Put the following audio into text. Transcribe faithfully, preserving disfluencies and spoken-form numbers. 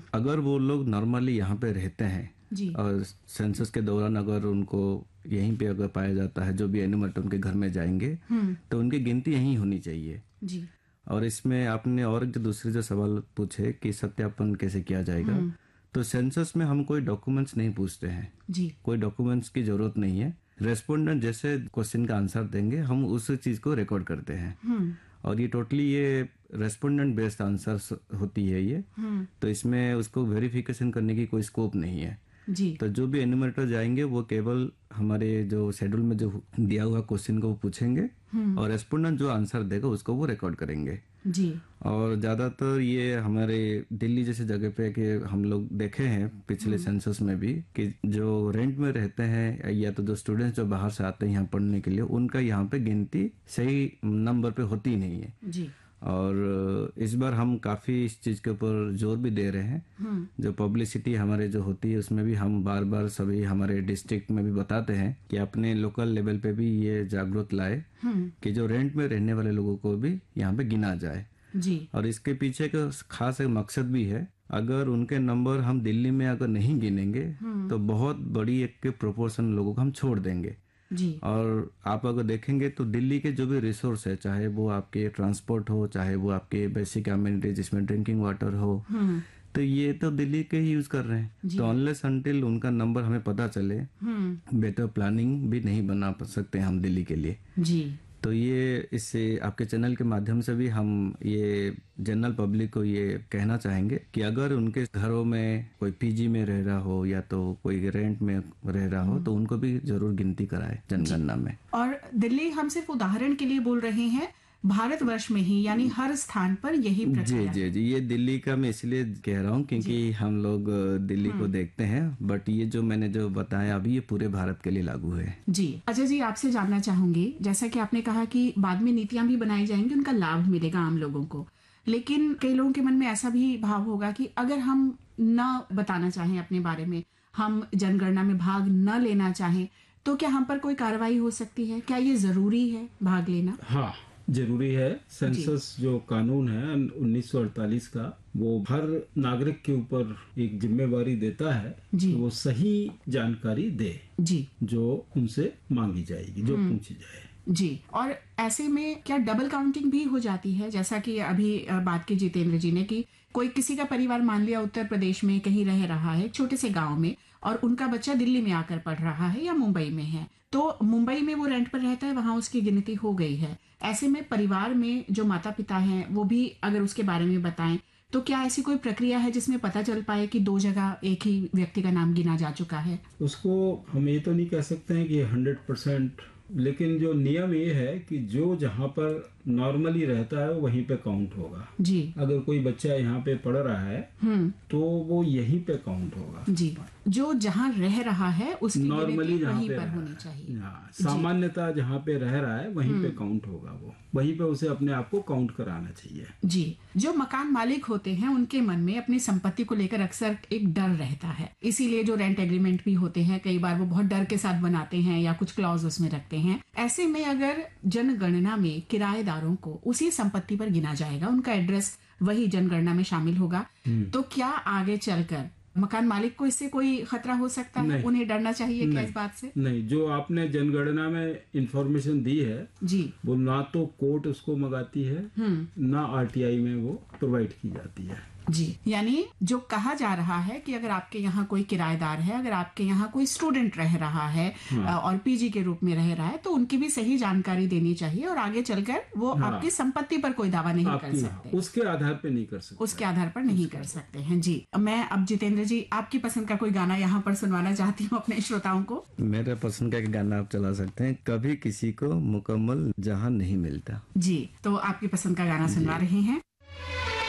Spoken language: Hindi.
अगर वो लोग नॉर्मली यहाँ पे रहते हैं जी और सेंसस के दौरान अगर उनको यहीं पे अगर पाया जाता है, जो भी एनिमल उनके घर में जाएंगे हम्म तो उनकी गिनती यहीं होनी चाहिए। जी और इसमें आपने और जो दूसरे जो सवाल पूछे कि सत्यापन कैसे किया जाएगा, तो सेंसस में हम कोई डॉक्यूमेंट्स नहीं पूछते हैं, जी कोई डॉक्यूमेंट्स की जरूरत नहीं है। रेस्पोंडेंट जैसे क्वेश्चन का आंसर देंगे हम उस चीज को रिकॉर्ड करते हैं। हम्म और ये टोटली ये रेस्पोंडेंट बेस्ड आंसर्स होती है ये, हम्म तो इसमें उसको वेरिफिकेशन करने की कोई स्कोप नहीं है। जी तो जो भी एनिमेटर जाएंगे वो केवल हमारे जो शेड्यूल में जो दिया हुआ क्वेश्चन को वो पूछेंगे और रेस्पोंडेंट जो आंसर देगा उसको वो रिकॉर्ड करेंगे। जी और ज़्यादातर ये हमारे दिल्ली जैसे जगह पे कि हम लोग देखे हैं पिछले सेंसस में भी कि जो रेंट में रहते हैं या तो जो स्टूडेंट्स जो बाहर से आते हैं यहाँ पढ़ने के लिए, उनका यहाँ पे गिनती सही नंबर पे होती नहीं है। जी और इस बार हम काफी इस चीज के ऊपर जोर भी दे रहे हैं। जो पब्लिसिटी हमारे जो होती है उसमें भी हम बार बार सभी हमारे डिस्ट्रिक्ट में भी बताते हैं कि अपने लोकल लेवल पे भी ये जागरूक लाए कि जो रेंट में रहने वाले लोगों को भी यहाँ पे गिना जाए। जी और इसके पीछे का खास एक मकसद भी है, अगर उनके नंबर हम दिल्ली में अगर नहीं गिनेंगे तो बहुत बड़ी एक प्रोपोर्शन लोगों को हम छोड़ देंगे। जी और आप अगर देखेंगे तो दिल्ली के जो भी रिसोर्स है, चाहे वो आपके ट्रांसपोर्ट हो, चाहे वो आपके बेसिक एमिनिटीज जिसमें ड्रिंकिंग वाटर हो, तो ये तो दिल्ली के ही यूज कर रहे हैं। तो अनलेस अनटिल उनका नंबर हमें पता चले, बेटर प्लानिंग भी नहीं बना सकते हम दिल्ली के लिए। जी तो ये इससे आपके चैनल के माध्यम से भी हम ये जनरल पब्लिक को ये कहना चाहेंगे कि अगर उनके घरों में कोई पीजी में रह रहा हो या तो कोई रेंट में रह रहा हो तो उनको भी जरूर गिनती कराए जनगणना में। और दिल्ली हम सिर्फ उदाहरण के लिए बोल रहे हैं, भारतवर्ष में ही यानी हर स्थान पर यही जी प्रक्रिया जी जी ये दिल्ली का मैं इसलिए कह रहा हूँ क्योंकि हम लोग दिल्ली को देखते हैं, बट ये जो मैंने जो बताया अभी ये पूरे भारत के लिए लागू है। जी अजय जी, आपसे जानना चाहूंगी, जैसा कि आपने कहा कि बाद में नीतियां भी बनाई जाएंगी, उनका लाभ मिलेगा आम लोगों को, लेकिन कई लोगों के मन में ऐसा भी भाव होगा कि अगर हम न बताना चाहें अपने बारे में, हम जनगणना में भाग न लेना चाहें, तो क्या हम पर कोई कार्रवाई हो सकती है? क्या ये जरूरी है भाग लेना? हाँ जरूरी है। सेंसस जो कानून है उन्नीस सौ अड़तालीस का, वो हर नागरिक के ऊपर एक जिम्मेवारी देता है कि वो सही जानकारी दे जी जो उनसे मांगी जाएगी, जो पूछी जाए। जी और ऐसे में क्या डबल काउंटिंग भी हो जाती है? जैसा कि अभी बात की जितेंद्र जी ने कि कोई किसी का परिवार मान लिया उत्तर प्रदेश में कहीं रह रहा है छोटे से गांव में, और उनका बच्चा दिल्ली में आकर पढ़ रहा है या मुंबई में है, तो मुंबई में वो रेंट पर रहता है, वहां उसकी गिनती हो गई है। ऐसे में परिवार में जो माता पिता हैं वो भी अगर उसके बारे में बताएं, तो क्या ऐसी कोई प्रक्रिया है जिसमें पता चल पाए कि दो जगह एक ही व्यक्ति का नाम गिना जा चुका है? उसको हम ये तो नहीं कह सकते हैं कि हंड्रेड परसेंट, लेकिन जो नियम ये है कि जो जहाँ पर नॉर्मली रहता है वहीं पे काउंट होगा। जी अगर कोई बच्चा यहाँ पे पढ़ रहा है तो वो यहीं पे काउंट होगा। जी जो जहाँ रह रहा है उसकी नॉर्मली जहाँ वहीं पे पर रह होनी रहा है, चाहिए। हाँ, सामान्यता जहाँ पे रह रहा है वहीं पे काउंट होगा, वो वहीं पे उसे अपने आप को काउंट कराना चाहिए। जी जो मकान मालिक होते हैं उनके मन में अपनी संपत्ति को लेकर अक्सर एक डर रहता है, इसीलिए जो रेंट एग्रीमेंट भी होते हैं कई बार वो बहुत डर के साथ बनाते हैं या कुछ क्लॉज उसमें रखते हैं। ऐसे में अगर जनगणना में किराएदारों को उसी संपत्ति पर गिना जाएगा, उनका एड्रेस वही जनगणना में शामिल होगा, तो क्या आगे चलकर मकान मालिक को इससे कोई खतरा हो सकता है? उन्हें डरना चाहिए क्या इस बात से? नहीं, जो आपने जनगणना में इंफॉर्मेशन दी है जी वो ना तो कोर्ट उसको मंगाती है ना आरटीआई में वो प्रोवाइड की जाती है। जी यानी जो कहा जा रहा है कि अगर आपके यहाँ कोई किराएदार है, अगर आपके यहाँ कोई स्टूडेंट रह रहा है हाँ। और पीजी के रूप में रह रहा है, तो उनकी भी सही जानकारी देनी चाहिए और आगे चलकर वो हाँ। आपकी संपत्ति पर कोई दावा नहीं कर सकते, उसके आधार पर नहीं कर सकते, उसके आधार पर नहीं कर सकते हैं। जी मैं अब जितेंद्र जी आपकी पसंद का कोई गाना यहाँ पर सुनवाना चाहती हूँ अपने श्रोताओं को। मेरे पसंद का एक गाना आप चला सकते हैं, कभी किसी को मुकम्मल जहां नहीं मिलता। जी तो आपकी पसंद का गाना सुनवा रहे हैं।